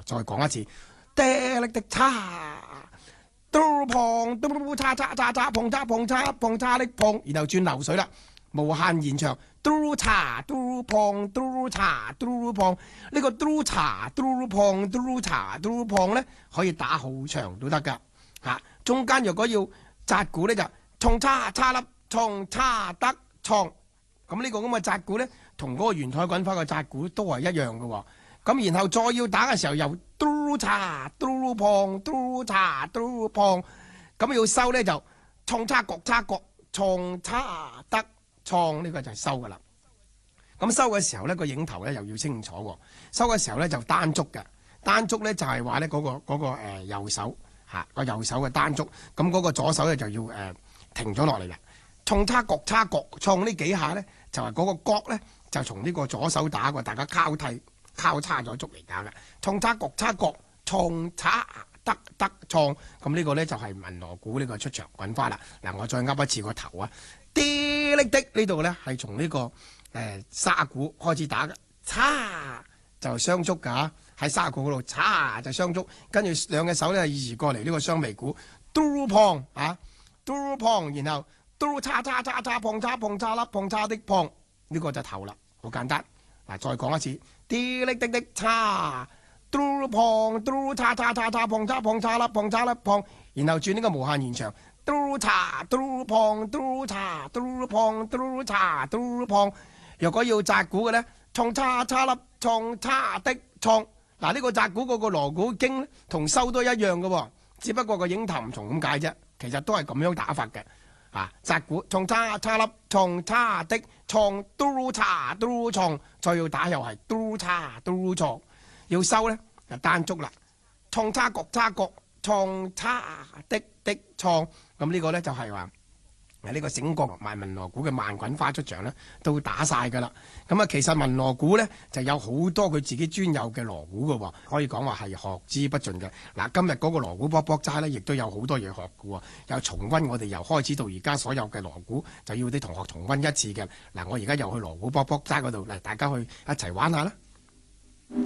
再講一次，爹力的叉，嘟碰嘟叉叉叉叉碰叉碰叉碰叉的碰，然後轉流水啦，無限延長。嘟叉嘟碰嘟叉嘟碰，呢個嘟叉嘟碰嘟叉嘟碰咧可以打好長都得㗎嚇。中間若果要紮鼓咧就衝叉叉粒衝叉得衝，咁呢個咁嘅紮鼓咧同嗰個圓台滾花嘅紮鼓都係一樣嘅喎。咁然後再要打嘅時候又嘟叉嘟碰嘟叉嘟碰，咁要收咧就衝叉角叉角衝叉得創，呢個就係收㗎啦。咁收嘅時候咧個影頭咧又要清楚喎。收嘅時候咧就單觸嘅，單觸咧就係話咧嗰個右手嚇個右手嘅單觸，咁嗰個左手咧就要停咗落嚟啦。衝叉角叉角創呢幾下咧就係嗰個角咧就從呢個左手打過，大家交叉咗捉嚟打嘅。衝叉角叉角衝叉得創，咁呢個咧就係文鑼鼓呢個出場滾花啦。嗱，我再噏一次個頭啊！啲力的呢度咧係從呢個沙鼓開始打嘅，叉就雙觸㗎，喺沙鼓嗰度叉就雙觸，跟住兩隻手咧移過嚟呢個雙眉鼓，嘟碰啊，嘟碰，然後嘟叉叉叉叉碰叉碰叉粒碰叉的碰，呢個就頭啦，好簡單。嗱，再講一次，啲力的叉，嘟碰嘟叉叉叉叉碰叉碰叉粒碰叉粒碰，然後轉呢個無限延長。嘟叉嘟碰嘟叉嘟碰嘟叉嘟碰，若果要紮鼓嘅咧，衝叉叉粒衝叉的衝。嗱，呢個紮鼓嗰個鑼鼓經咧同收都一樣嘅喎，只不過個影頭唔同咁解啫。其實都係咁樣打法嘅。紮鼓衝叉叉粒衝叉的衝嘟叉嘟衝，再要打又係嘟叉嘟衝。要收咧就單觸啦，衝叉角叉角衝叉的創。咁呢個咧就係話呢個整個文鑼鼓嘅慢滾花出場咧都打晒㗎啦。咁啊，其實文鑼鼓咧就有好多佢自己專有嘅鑼鼓㗎喎，可以講話係學之不盡嘅。嗱，今日嗰個鑼鼓卜卜齋咧，亦都有好多嘢學㗎喎，有重溫我哋由開始到而家所有嘅鑼鼓，就要啲同學重溫一次嘅。嗱，我而家又去鑼鼓卜卜齋嗰度嚟，大家去一齊玩下啦。